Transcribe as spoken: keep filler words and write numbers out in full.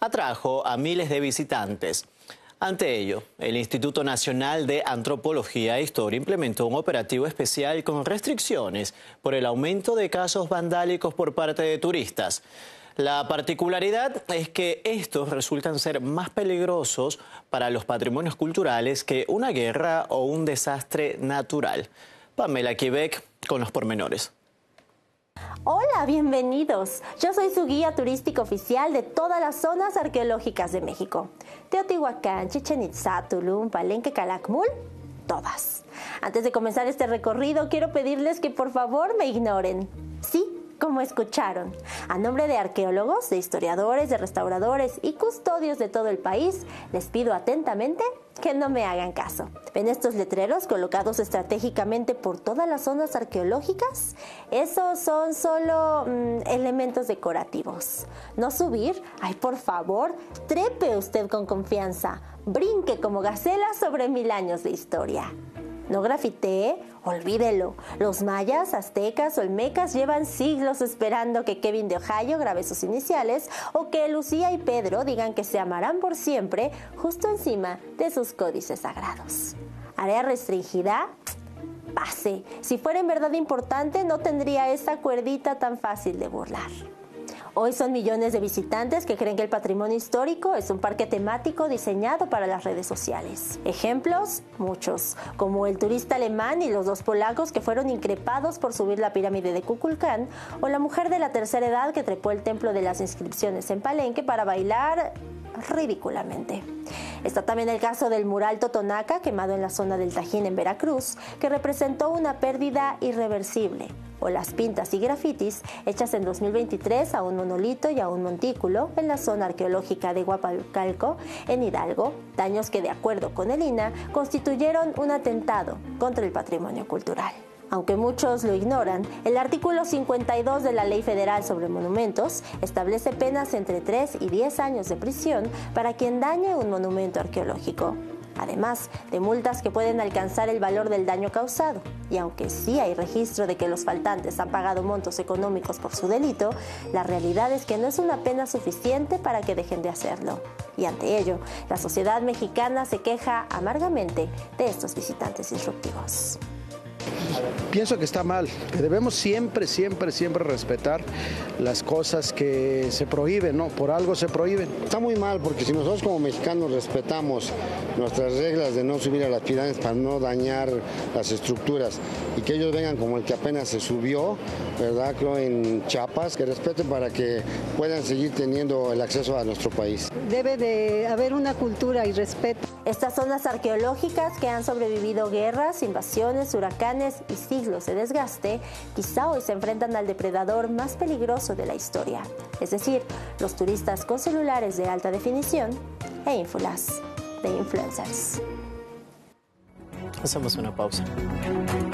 atrajo a miles de visitantes. Ante ello, el Instituto Nacional de Antropología e Historia implementó un operativo especial con restricciones por el aumento de casos vandálicos por parte de turistas. La particularidad es que estos resultan ser más peligrosos para los patrimonios culturales que una guerra o un desastre natural. Pamela Quebec con los pormenores. Hola, bienvenidos. Yo soy su guía turístico oficial de todas las zonas arqueológicas de México. Teotihuacán, Chichén Itzá, Tulum, Palenque, Calakmul, todas. Antes de comenzar este recorrido, quiero pedirles que por favor me ignoren. Sí, como escucharon. A nombre de arqueólogos, de historiadores, de restauradores y custodios de todo el país, les pido atentamente que no me hagan caso. ¿Ven estos letreros colocados estratégicamente por todas las zonas arqueológicas? Esos son solo mmm, elementos decorativos. No subir, ay por favor, trepe usted con confianza, brinque como gacela sobre mil años de historia. No grafitee, olvídelo. Los mayas, aztecas, olmecas llevan siglos esperando que Kevin de Ohio grabe sus iniciales o que Lucía y Pedro digan que se amarán por siempre justo encima de sus códices sagrados. Área restringida, pase. Si fuera en verdad importante, no tendría esa cuerdita tan fácil de burlar. Hoy son millones de visitantes que creen que el patrimonio histórico es un parque temático diseñado para las redes sociales. Ejemplos, muchos, como el turista alemán y los dos polacos que fueron increpados por subir la pirámide de Kukulcán, o la mujer de la tercera edad que trepó el templo de las inscripciones en Palenque para bailar ridículamente. Está también el caso del mural Totonaca, quemado en la zona del Tajín en Veracruz, que representó una pérdida irreversible, o las pintas y grafitis hechas en dos mil veintitrés a un monolito y a un montículo en la zona arqueológica de Huapalcalco, en Hidalgo, daños que de acuerdo con el I N A constituyeron un atentado contra el patrimonio cultural. Aunque muchos lo ignoran, el artículo cincuenta y dos de la Ley Federal sobre Monumentos establece penas entre tres y diez años de prisión para quien dañe un monumento arqueológico, además de multas que pueden alcanzar el valor del daño causado. Y aunque sí hay registro de que los faltantes han pagado montos económicos por su delito, la realidad es que no es una pena suficiente para que dejen de hacerlo. Y ante ello, la sociedad mexicana se queja amargamente de estos visitantes disruptivos. Pienso que está mal, que debemos siempre, siempre, siempre respetar las cosas que se prohíben, ¿no? Por algo se prohíben. Está muy mal porque si nosotros como mexicanos respetamos nuestras reglas de no subir a las pirámides para no dañar las estructuras y que ellos vengan como el que apenas se subió, ¿verdad? Creo en Chiapas, que respeten para que puedan seguir teniendo el acceso a nuestro país. Debe de haber una cultura y respeto. Estas zonas arqueológicas que han sobrevivido guerras, invasiones, huracanes y siglos de desgaste, quizá hoy se enfrentan al depredador más peligroso de la historia, es decir, los turistas con celulares de alta definición e ínfulas de influencers. Hacemos una pausa.